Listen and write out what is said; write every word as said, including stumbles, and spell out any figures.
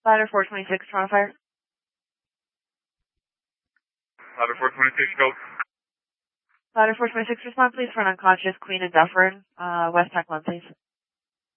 Ladder four twenty-six, Toronto Fire. Ladder four twenty-six, go. Ladder four twenty-six, respond please for an unconscious Queen and Dufferin, uh, West Tech one, please.